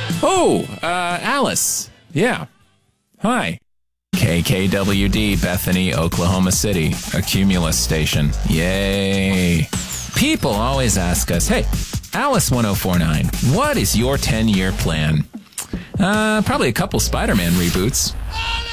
Oh, Alice. Yeah. Hi. KKWD, Bethany, Oklahoma City, a Cumulus station. Yay. People always ask us, hey, Alice 1049, what is your 10-year plan? Probably a couple Spider-Man reboots.